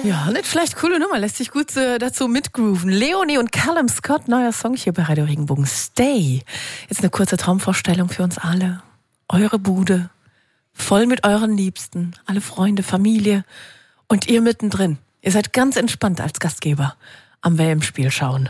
Ja, nicht schlecht, coole Nummer, lässt sich gut dazu mitgrooven. Leonie und Callum Scott, neuer Song hier bei Radio Regenbogen, Stay. Jetzt eine kurze Traumvorstellung für uns alle. Eure Bude, voll mit euren Liebsten, alle Freunde, Familie und ihr mittendrin. Ihr seid ganz entspannt als Gastgeber am WM-Spiel schauen.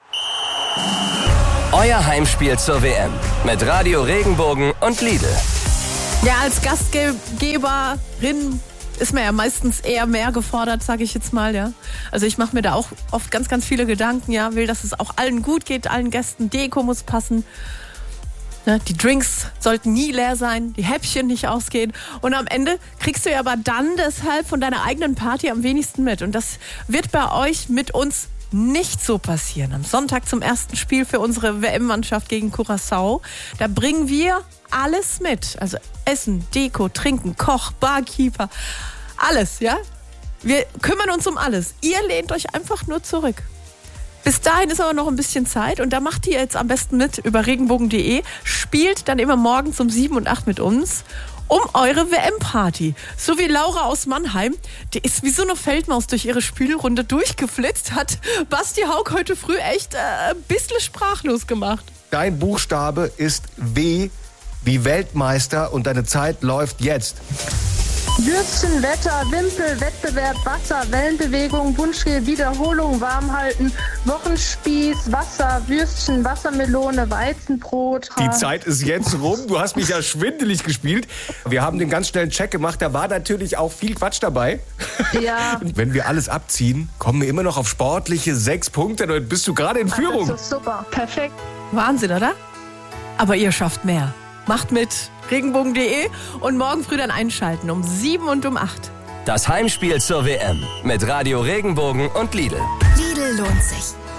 Euer Heimspiel zur WM mit Radio Regenbogen und Lidl. Ja, als Gastgeberin ist man ja meistens eher mehr gefordert, sage ich jetzt mal, ja. Also ich mache mir da auch oft ganz, ganz viele Gedanken, ja, will, dass es auch allen gut geht, allen Gästen, Deko muss passen. Ja, die Drinks sollten nie leer sein, die Häppchen nicht ausgehen. Und am Ende kriegst du ja aber dann deshalb von deiner eigenen Party am wenigsten mit. Und das wird bei euch mit uns nicht so passieren. Am Sonntag zum ersten Spiel für unsere WM-Mannschaft gegen Curaçao. Da bringen wir alles mit. Also Essen, Deko, Trinken, Koch, Barkeeper, alles, ja? Wir kümmern uns um alles. Ihr lehnt euch einfach nur zurück. Bis dahin ist aber noch ein bisschen Zeit und da macht ihr jetzt am besten mit über regenbogen.de. Spielt dann immer morgens um 7 und 8 mit uns um eure WM-Party. So wie Laura aus Mannheim, die ist wie so eine Feldmaus durch ihre Spielrunde durchgeflitzt, hat Basti Haug heute früh echt ein bisschen sprachlos gemacht. Dein Buchstabe ist W wie Weltmeister und deine Zeit läuft jetzt. Würstchen, Wetter, Wimpel, Wettbewerb, Wasser, Wellenbewegung, Wunschrede, Wiederholung, Warmhalten, Wochenspieß, Wasser, Würstchen, Wassermelone, Weizenbrot. Die Zeit ist jetzt rum. Du hast mich ja schwindelig gespielt. Wir haben den ganz schnellen Check gemacht. Da war natürlich auch viel Quatsch dabei. Ja. Wenn wir alles abziehen, kommen wir immer noch auf sportliche 6 Punkte. Dann bist du gerade in Führung. Das ist super, perfekt. Wahnsinn, oder? Aber ihr schafft mehr. Macht mit regenbogen.de und morgen früh dann einschalten um 7 und um 8. Das Heimspiel zur WM mit Radio Regenbogen und Lidl. Lidl lohnt sich.